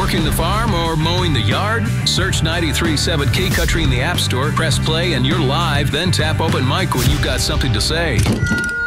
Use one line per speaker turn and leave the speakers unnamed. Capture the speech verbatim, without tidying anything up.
Working the farm or mowing the yard? Search ninety-three point seven K Country in the App Store, press play, and you're live, then tap open mic when you've got something to say.